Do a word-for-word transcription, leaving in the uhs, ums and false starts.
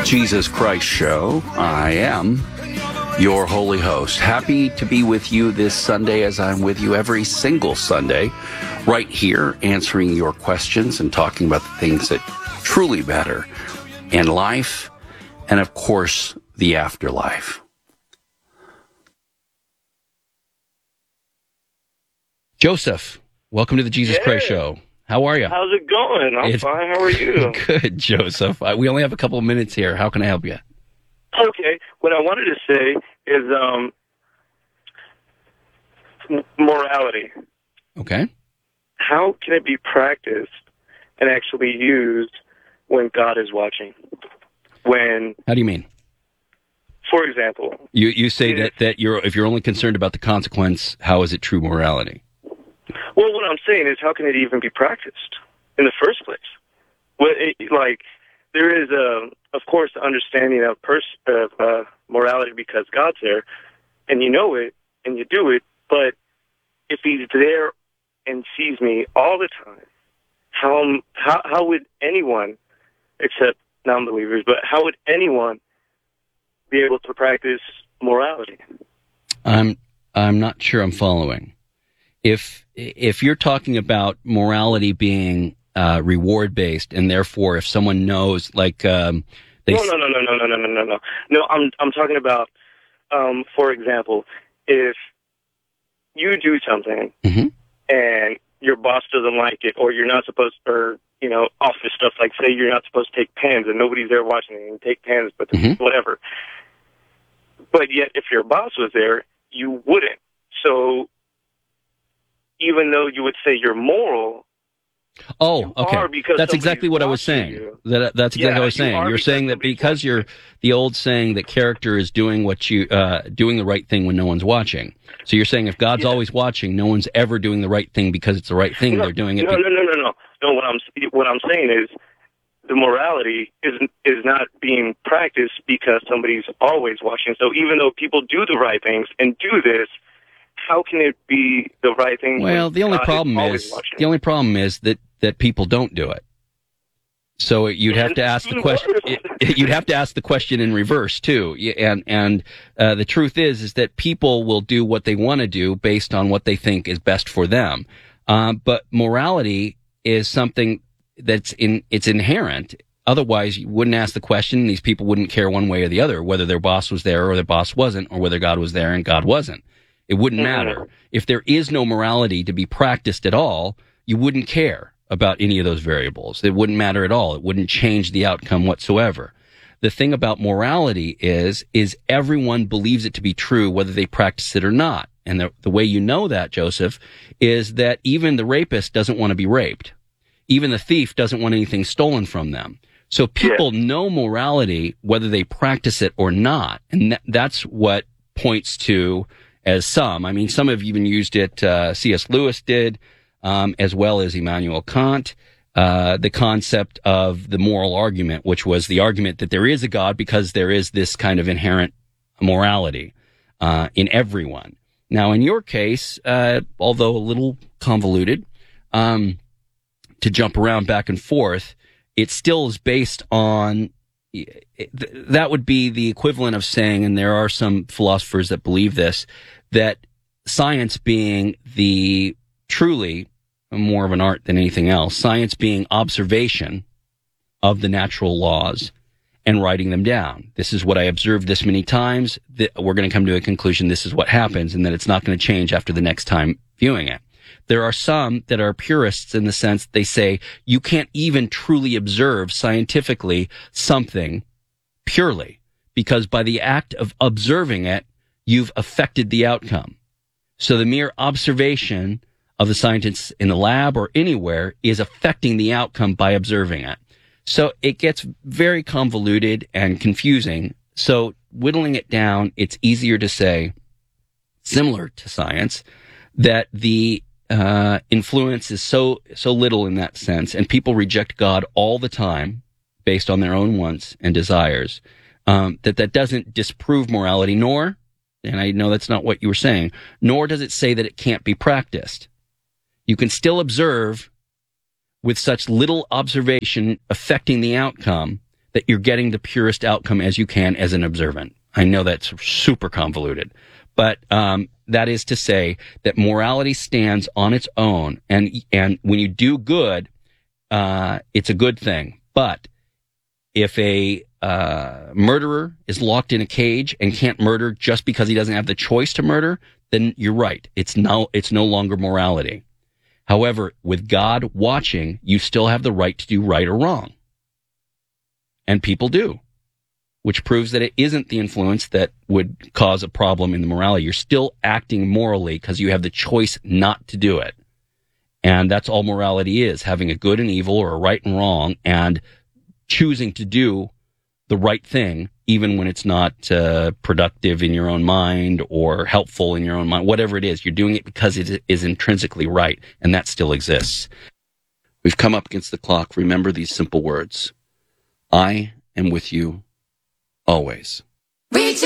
Jesus Christ Show. I am your holy host. Happy to be with you this Sunday, as I'm with you every single Sunday, right here, answering your questions and talking about the things that truly matter in life and, of course, the afterlife. Joseph, welcome to the Jesus yeah. Christ Show. How are you? How's it going? I'm it's fine. How are you? Good, Joseph. I, we only have a couple of minutes here. How can I help you? Okay. What I wanted to say is um, m- morality. Okay. How can it be practiced and actually used when God is watching? When? How do you mean? For example, you you say if, that, that you're if you're only concerned about the consequence, how is it true morality? Well, what I'm saying is, how can it even be practiced in the first place? Well, it, like, there is, a, of course, the understanding of, pers- of uh, morality because God's there, and you know it, and you do it, but if he's there and sees me all the time, how, how, how would anyone, except non-believers, but how would anyone be able to practice morality? I'm I'm not sure I'm following. If if you're talking about morality being uh, reward based, and therefore, if someone knows, like, um, they no, no, no, no, no, no, no, no, no, no. No, I'm I'm talking about, um, for example, if you do something mm-hmm. and your boss doesn't like it, or you're not supposed, or you know, office stuff, like say you're not supposed to take pens, and nobody's there watching it, and you take pens, but mm-hmm. whatever. But yet, if your boss was there, you wouldn't. So, even though you would say you're moral, oh, you okay, are because that's exactly what I was saying. You. That that's exactly yeah, what I was saying. you You're saying that because you're the old saying that character is doing what you uh, doing the right thing when no one's watching. So you're saying if God's yeah. always watching, no one's ever doing the right thing because it's the right thing. No, They're doing it. No, be- no, no, no, no. No, what I'm what I'm saying is the morality is is not being practiced because somebody's always watching. So even though people do the right things and do this, how can it be the right thing? Well, the only God problem is, is watching? the only problem is that, that people don't do it. So you'd have to ask the question. You'd have to ask the question in reverse too. And and uh, the truth is is that people will do what they want to do based on what they think is best for them. Um, but morality is something that's in it's inherent. Otherwise, you wouldn't ask the question. These people wouldn't care one way or the other whether their boss was there or their boss wasn't, or whether God was there and God wasn't. It wouldn't matter. If there is no morality to be practiced at all, you wouldn't care about any of those variables. It wouldn't matter at all. It wouldn't change the outcome whatsoever. The thing about morality is, is everyone believes it to be true whether they practice it or not. And the, the way you know that, Joseph, is that even the rapist doesn't want to be raped. Even the thief doesn't want anything stolen from them. So people yeah. know morality whether they practice it or not. And that, that's what points to, as some, I mean, some have even used it, uh, C S Lewis did, um, as well as Immanuel Kant, uh, the concept of the moral argument, which was the argument that there is a God because there is this kind of inherent morality, uh, in everyone. Now, in your case, uh, although a little convoluted, um, to jump around back and forth, it still is based on, that would be the equivalent of saying, and there are some philosophers that believe this, that science being the truly more of an art than anything else, science being observation of the natural laws and writing them down. This is what I observed this many times. We're going to come to a conclusion. This is what happens, and that it's not going to change after the next time viewing it. There are some that are purists in the sense that they say you can't even truly observe scientifically something purely, because by the act of observing it, you've affected the outcome. So the mere observation of the scientists in the lab or anywhere is affecting the outcome by observing it. So it gets very convoluted and confusing. So whittling it down, it's easier to say, similar to science, that the uh, influence is so so little in that sense, and people reject God all the time based on their own wants and desires, um, that that doesn't disprove morality, nor, and I know that's not what you were saying, nor does it say that it can't be practiced. You can still observe with such little observation affecting the outcome that you're getting the purest outcome as you can as an observant. I know that's super convoluted, but um, that is to say that morality stands on its own, and and when you do good, uh, it's a good thing. But if a uh, murderer is locked in a cage and can't murder just because he doesn't have the choice to murder, then you're right. It's no, it's no longer morality. However, with God watching, you still have the right to do right or wrong. And people do, which proves that it isn't the influence that would cause a problem in the morality. You're still acting morally because you have the choice not to do it. And that's all morality is, having a good and evil or a right and wrong and choosing to do the right thing, even when it's not uh, productive in your own mind or helpful in your own mind. Whatever it is, you're doing it because it is intrinsically right, and that still exists. We've come up against the clock. Remember these simple words. I am with you always. Reach